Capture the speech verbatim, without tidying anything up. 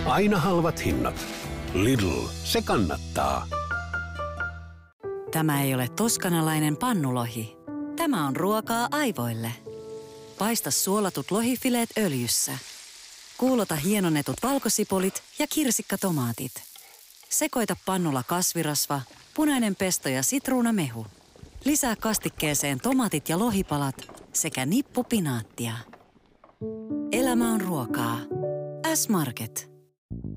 Aina halvat hinnat. Lidl, se kannattaa. Tämä ei ole toskanalainen pannulohi. Tämä on ruokaa aivoille. Paista suolatut lohifileet öljyssä. Kuulota hienonnetut valkosipulit ja kirsikkatomaatit. Sekoita pannulla kasvirasva, punainen pesto ja sitruunamehu. Lisää kastikkeeseen tomaatit ja lohipalat sekä nippu pinaattia. Elämä on ruokaa. S-Market.